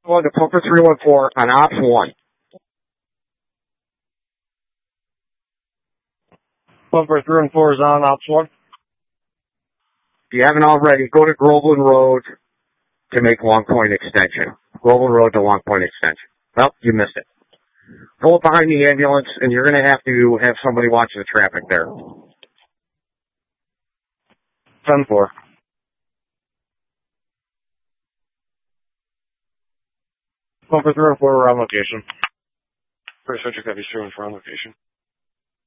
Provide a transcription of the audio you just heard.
Going to Pumper 314 on Ops 1. Pumper 314 is on Ops 1. If you haven't already, go to Groveland Road to make Long Point Extension. Groveland Road to Long Point Extension. Well, you missed it. Go behind the ambulance, and you're going to have somebody watch the traffic there. 10-4. Pumper 314, we're on location. First subject that be showing for on location.